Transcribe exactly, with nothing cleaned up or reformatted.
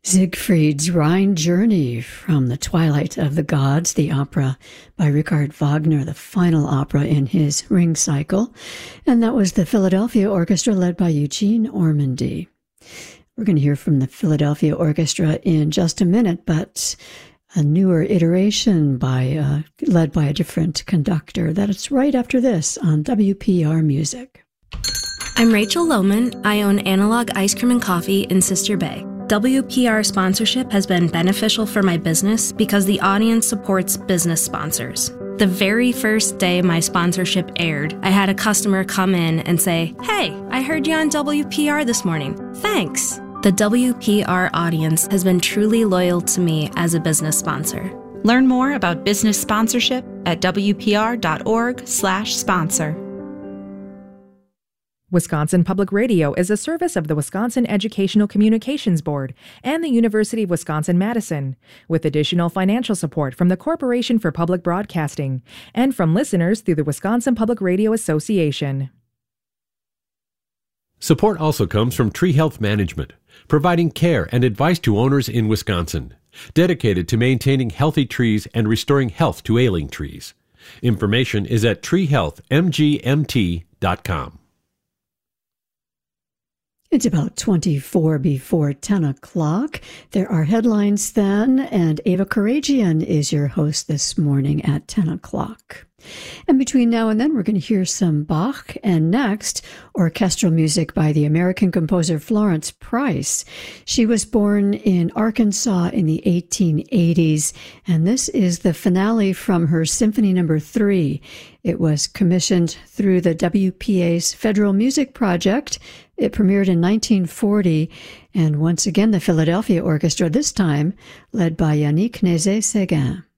Siegfried's Rhine Journey from the Twilight of the Gods, the opera by Richard Wagner, the final opera in his Ring cycle. And that was the Philadelphia Orchestra led by Eugene Ormandy. We're going to hear from the Philadelphia Orchestra in just a minute, but a newer iteration by uh, led by a different conductor. That is right after this on W P R Music. I'm Rachel Lohman. I own Analog Ice Cream and Coffee in Sister Bay. W P R sponsorship has been beneficial for my business because the audience supports business sponsors. The very first day my sponsorship aired, I had a customer come in and say, "Hey, I heard you on W P R this morning. Thanks." The W P R audience has been truly loyal to me as a business sponsor. Learn more about business sponsorship at W P R dot org slash sponsor. Wisconsin Public Radio is a service of the Wisconsin Educational Communications Board and the University of Wisconsin-Madison, with additional financial support from the Corporation for Public Broadcasting and from listeners through the Wisconsin Public Radio Association. Support also comes from Tree Health Management, providing care and advice to owners in Wisconsin, dedicated to maintaining healthy trees and restoring health to ailing trees. Information is at tree health m g m t dot com. It's about twenty-four before ten o'clock. There are headlines then, and Ava Karagian is your host this morning at ten o'clock. And between now and then, we're going to hear some Bach, and next, orchestral music by the American composer Florence Price. She was born in Arkansas in the eighteen eighties, and this is the finale from her Symphony Number Three. It was commissioned through the W P A's Federal Music Project. It premiered in nineteen forty, and once again the Philadelphia Orchestra, this time led by Yannick Nézet-Séguin.